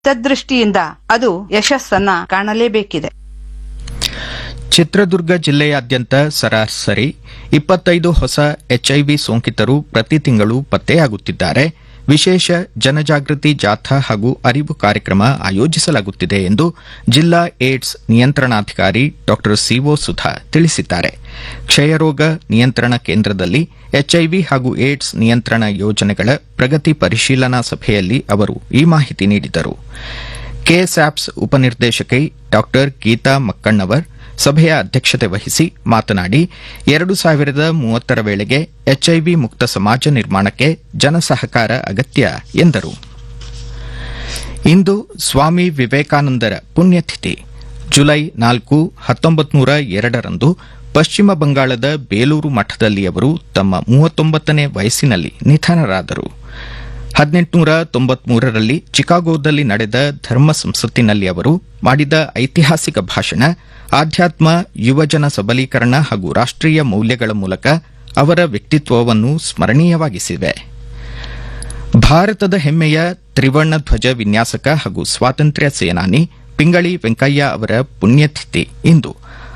ತದ್ದೃಷ್ಟಿಯಿಂದ ಅದು ಯಶಸ್ಸನ್ನ ಕಾಣಲೇಬೇಕಿದೆ. ಚಿತ್ರದುರ್ಗ ಜಿಲ್ಲೆಯಾದ್ಯಂತ ಸರಾಸರಿ 25 ಹೊಸ ಎಚ್ಐವಿ ಸೋಂಕಿತರು ಪ್ರತಿ ತಿಂಗಳು ಪತ್ತೆಯಾಗುತ್ತಿದ್ದಾರೆ. ವಿಶೇಷ ಜನಜಾಗೃತಿ ಜಾಥಾ ಹಾಗೂ ಅರಿವು ಕಾರ್ಯಕ್ರಮ ಆಯೋಜಿಸಲಾಗುತ್ತಿದೆ ಎಂದು ಜಿಲ್ಲಾ ಏಡ್ಸ್ ನಿಯಂತ್ರಣಾಧಿಕಾರಿ ಡಾ ಸಿಒ ಸುಧಾ ತಿಳಿಸಿದ್ದಾರೆ. ಕ್ಷಯರೋಗ ನಿಯಂತ್ರಣ ಕೇಂದ್ರದಲ್ಲಿ ಎಚ್ಐವಿ ಹಾಗೂ ಏಡ್ಸ್ ನಿಯಂತ್ರಣ ಯೋಜನೆಗಳ ಪ್ರಗತಿ ಪರಿಶೀಲನಾ ಸಭೆಯಲ್ಲಿ ಅವರು ಈ ಮಾಹಿತಿ ನೀಡಿದರು. ಕೆಎಸ್ಆಪ್ಸ್ ಉಪನಿರ್ದೇಶಕಿ ಡಾ ಗೀತಾ ಮಕ್ಕಣ್ಣವರ್ ಸಭೆಯ ಅಧ್ಯಕ್ಷತೆ ವಹಿಸಿ ಮಾತನಾಡಿ 2030ರ ವೇಳೆಗೆ ಎಚ್ಐವಿ ಮುಕ್ತ ಸಮಾಜ ನಿರ್ಮಾಣಕ್ಕೆ ಜನಸಹಕಾರ ಅಗತ್ಯ ಎಂದರು. ಇಂದು ಸ್ವಾಮಿ ವಿವೇಕಾನಂದರ ಪುಣ್ಯತಿಥಿ. ಜುಲೈ 4, 1902ರಂದು ಪಶ್ಚಿಮ ಬಂಗಾಳದ ಬೇಲೂರು ಮಠದಲ್ಲಿ ಅವರು ತಮ್ಮ 39ನೇ ವಯಸ್ಸಿನಲ್ಲಿ ನಿಧನರಾದರು. 1893ರಲ್ಲಿ ಚಿಕಾಗೋದಲ್ಲಿ ನಡೆದ ಧರ್ಮ ಸಂಸತ್ತಿನಲ್ಲಿ ಅವರು ಮಾಡಿದ ಐತಿಹಾಸಿಕ ಭಾಷಣ ಆಧ್ಯಾತ್ಮ, ಯುವಜನ ಸಬಲೀಕರಣ ಹಾಗೂ ರಾಷ್ಟೀಯ ಮೌಲ್ಯಗಳ ಮೂಲಕ ಅವರ ವ್ಯಕ್ತಿತ್ವವನ್ನು ಸ್ಮರಣೀಯವಾಗಿಸಿವೆ. ಭಾರತದ ಹೆಮ್ಮೆಯ ತ್ರಿವರ್ಣ ಧ್ವಜ ವಿನ್ಯಾಸಕ ಹಾಗೂ ಸ್ವಾತಂತ್ರ್ಯ ಸೇನಾನಿ ಪಿಂಗಳಿ ವೆಂಕಯ್ಯ ಅವರ ಪುಣ್ಯತಿಥಿ ಇಂದು.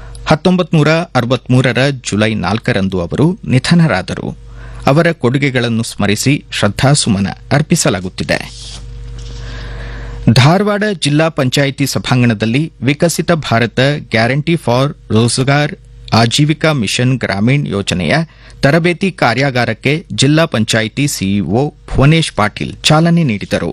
1963ರ ಜುಲೈ 4ರಂದು ಅವರು ನಿಧನರಾದರು. ಅವರ ಕೊಡುಗೆಗಳನ್ನು ಸ್ಮರಿಸಿ ಶ್ರದ್ದಾಸುಮನ ಅರ್ಪಿಸಲಾಗುತ್ತಿದೆ. ಧಾರವಾಡ ಜಿಲ್ಲಾ ಪಂಚಾಯಿತಿ ಸಭಾಂಗಣದಲ್ಲಿ ವಿಕಸಿತ Bharat guarantee for Rozgar Aajeevika mission Gramin ಯೋಜನೆಯ ತರಬೇತಿ ಕಾರ್ಯಾಗಾರಕ್ಕೆ ಜಿಲ್ಲಾ ಪಂಚಾಯಿತಿ ಸಿಇಒ ಭುವನೇಶ್ ಪಾಟೀಲ್ ಚಾಲನೆ ನೀಡಿದರು.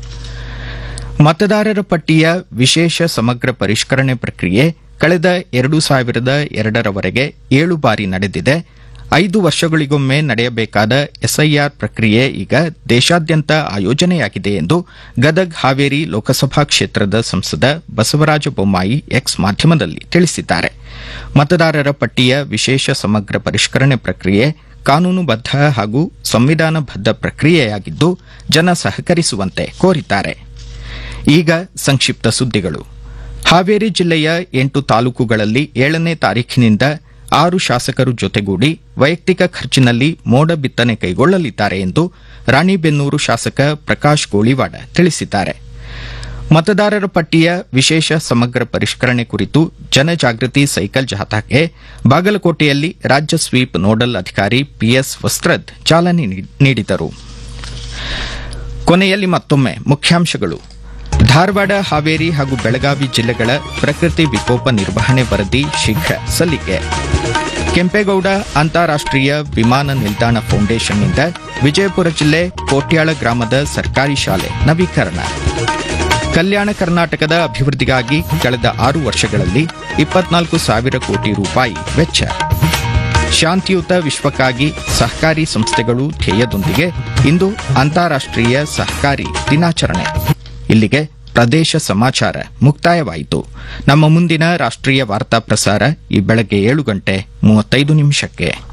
ಮತದಾರರ ಪಟ್ಟಿಯ ವಿಶೇಷ ಸಮಗ್ರ ಪರಿಷ್ಕರಣೆ ಪ್ರಕ್ರಿಯೆ ಕಳೆದ 2002ರವರೆಗೆ 7 ಬಾರಿ ನಡೆದಿದೆ. 5 ವರ್ಷಗಳಿಗೊಮ್ಮೆ ನಡೆಯಬೇಕಾದ ಎಸ್ಐಆರ್ ಪ್ರಕ್ರಿಯೆ ಈಗ ದೇಶಾದ್ಯಂತ ಆಯೋಜನೆಯಾಗಿದೆ ಎಂದು ಗದಗ್ ಹಾವೇರಿ ಲೋಕಸಭಾ ಕ್ಷೇತ್ರದ ಸಂಸದ ಬಸವರಾಜ ಬೊಮ್ಮಾಯಿ ಎಕ್ಸ್ ಮಾಧ್ಯಮದಲ್ಲಿ ತಿಳಿಸಿದ್ದಾರೆ. ಮತದಾರರ ಪಟ್ಟಿಯ ವಿಶೇಷ ಸಮಗ್ರ ಪರಿಷ್ಕರಣೆ ಪ್ರಕ್ರಿಯೆ ಕಾನೂನುಬದ್ಧ ಹಾಗೂ ಸಂವಿಧಾನಬದ್ಧ ಪ್ರಕ್ರಿಯೆಯಾಗಿದ್ದು ಜನ ಸಹಕರಿಸುವಂತೆ ಕೋರಿದ್ದಾರೆ. ಈಗ ಸಂಕ್ಷಿಪ್ತ ಸುದ್ದಿಗಳು. ಹಾವೇರಿ ಜಿಲ್ಲೆಯ 8 ತಾಲೂಕುಗಳಲ್ಲಿ 7ನೇ ತಾರೀಖಿನಿಂದ 6 ಶಾಸಕರು ಜೊತೆಗೂಡಿ ವೈಯಕ್ತಿಕ ಖರ್ಚಿನಲ್ಲಿ ಮೋಡ ಬಿತ್ತನೆ ಕೈಗೊಳ್ಳಲಿದ್ದಾರೆ ಎಂದು ರಾಣಿಬೆನ್ನೂರು ಶಾಸಕ ಪ್ರಕಾಶ್ ಗೋಳಿವಾಡ ತಿಳಿಸಿದ್ದಾರೆ. ಮತದಾರರ ಪಟ್ಟಿಯ ವಿಶೇಷ ಸಮಗ್ರ ಪರಿಷ್ಕರಣೆ ಕುರಿತು ಜನಜಾಗೃತಿ ಸೈಕಲ್ ಜಾಥಾಕ್ಕೆ ಬಾಗಲಕೋಟೆಯಲ್ಲಿ ರಾಜ್ಯ ಸ್ವೀಪ್ ನೋಡಲ್ ಅಧಿಕಾರಿ ಪಿಎಸ್ ವಸ್ತ್ರದ್ ಚಾಲನೆ ನೀಡಿದರು. ಕೊನೆಯಲ್ಲಿ ಮತ್ತೊಮ್ಮೆ ಮುಖ್ಯಾಂಶಗಳು. ಧಾರವಾಡ, ಹಾವೇರಿ ಹಾಗೂ ಬೆಳಗಾವಿ ಜಿಲ್ಲೆಗಳ ಪ್ರಕೃತಿ ವಿಕೋಪ ನಿರ್ವಹಣೆ ವರದಿ ಶೀಘ್ರ ಸಲ್ಲಿಕೆ. ಕೆಂಪೇಗೌಡ ಅಂತಾರಾಷ್ಟೀಯ ವಿಮಾನ ನಿಲ್ದಾಣ ಫೌಂಡೇಶನ್ನಿಂದ ವಿಜಯಪುರ ಜಿಲ್ಲೆ ಕೋಟ್ಯಾಳ ಗ್ರಾಮದ ಸರ್ಕಾರಿ ಶಾಲೆ ನವೀಕರಣ. ಕಲ್ಯಾಣ ಕರ್ನಾಟಕದ ಅಭಿವೃದ್ಧಿಗಾಗಿ ಕಳೆದ 6 ವರ್ಷಗಳಲ್ಲಿ 24,000 ಕೋಟಿ ರೂಪಾಯಿ ವೆಚ್ಚ. ಶಾಂತಿಯುತ ವಿಶ್ವಕ್ಕಾಗಿ ಸಹಕಾರಿ ಸಂಸ್ಥೆಗಳು ಧ್ಯೇಯದೊಂದಿಗೆ ಇಂದು ಅಂತಾರಾಷ್ಟೀಯ ಸಹಕಾರಿ ದಿನಾಚರಣೆ. ಇಲ್ಲಿಗೆ ಪ್ರದೇಶ ಸಮಾಚಾರ ಮುಕ್ತಾಯವಾಯಿತು. ನಮ್ಮ ಮುಂದಿನ ರಾಷ್ಟ್ರೀಯ ವಾರ್ತಾ ಪ್ರಸಾರ ಈ ಬೆಳಗ್ಗೆ 7:35